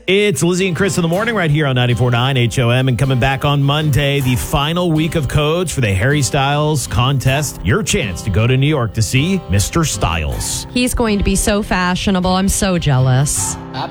It's Lizzie and Chris in the morning right here on 94.9 HOM. And coming back on Monday, the final week of codes for the Harry Styles contest. Your chance to go to New York to see Mr. Styles. He's going to be so fashionable. I'm so jealous.